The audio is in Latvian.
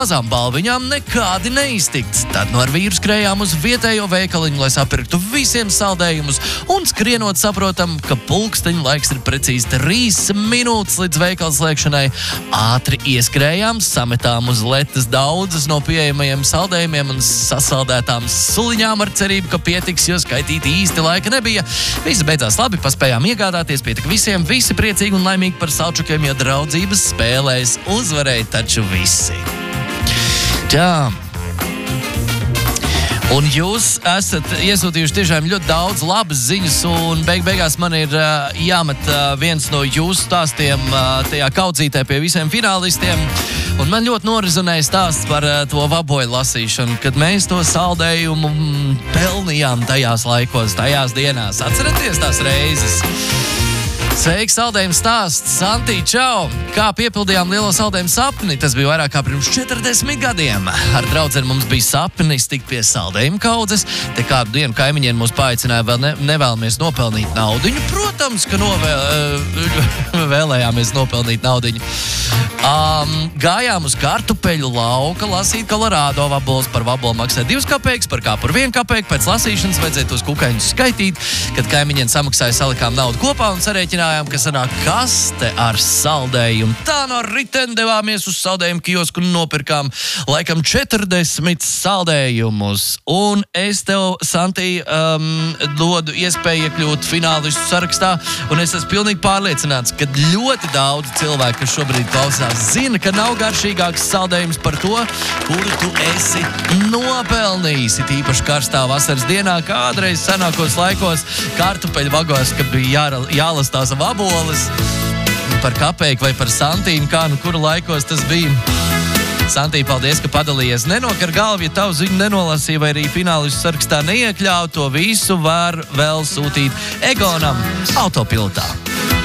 Mazām balviņām nekādi neiztikts. Tad no ar vīru skrējām uz vietējo veikaliņu, lai sapirktu visiem saldējumus, un skrienot saprotam, ka pulksteņa laiks ir precīzi 3 minūtes līdz veikala slēgšanai. Ātri ieskrējām, sametām uz letes daudzas no pieejamajiem saldējumiem un sasaldētām suliņām ar cerību, ka pietiks, jo skaitīt īsti laika nebija. Visi beidzās labi, paspējām iegādāties, pietika visiem, visi priecīgi un laimīgi par salčukiem, jo draudzības spēlēs uzvarēja taču visi. Jā. Un jūs esat iesūtījuši tiešām ļoti daudz labas ziņas, un beigās man ir jāmet viens no jūsu stāstiem tajā kaudzītē pie visiem finālistiem. Un man ļoti norizonēja stāsts par to vaboļu lasīšanu, kad mēs to saldējumu pelnījām tajās laikos, tajās dienās. Atceraties tās reizes? Sveiks, saldējums stāsts! Santī, čau! Kā piepildījām lielo saldējumu sapni? Tas bija vairāk kā pirms 40 gadiem. Ar draudzeni mums bija sapnis tikt pie saldējuma kaudzes. Te kādu dienu kaimiņiem mūs paaicināja, vēl nevēlamies nopelnīt naudiņu. Protams, ka vēlējāmies nopelnīt naudiņu. Gājām uz kartupeļu lauka lasīt Kolorādo vaboles. Par vabolu maksāja 2 kapeikas, par kāpuru 1 kapeiku. Pēc lasīšanas vajadzēja tos kukaiņus skaitīt. Kad kaimiņiem samaksāja, salikām naudu kopā un sarēķinājām, ka sanāk kaste ar saldējumu. Tā no riteni devāmies uz saldējumu kiosku un nopirkām laikam 40 saldējumus. Un es tev, Santī, dodu iespēju iekļūt finālistu sarakstā, un es esmu pilnīgi pārliecināts, ka ļoti daudz cilvēku, kas šobrīd klausās, zina, ka nav garšīgāks saldējums par to, kuru tu esi nopelnījis. Īpaši karstā vasaras dienā, kādreiz senākos laikos kartupeļu vagos, kad bija jālastās vaboles par kapeiku vai par santīm, kā nu kura laikos tas bija. Santī, paldies, ka padalījies. Nenokar galvu, ja tavu ziņu nenolasīja vai arī finālistu sarakstā neiekļauj, to visu var vēl sūtīt Egonam autopilotā.